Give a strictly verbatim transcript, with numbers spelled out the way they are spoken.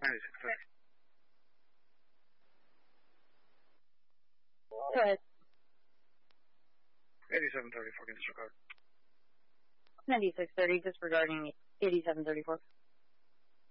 ninety-six thirty. Go ahead. eighty-seven thirty-four, can disregard. ninety-six thirty, disregarding eighty-seven thirty-four.